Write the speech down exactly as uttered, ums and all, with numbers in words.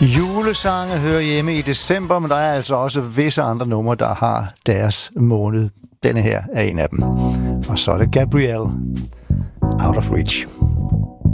Julesange hører hjemme i december, men der er altså også visse andre numre, der har deres måned. Denne her er en af dem. Og så er det Gabrielle, Out of Reach.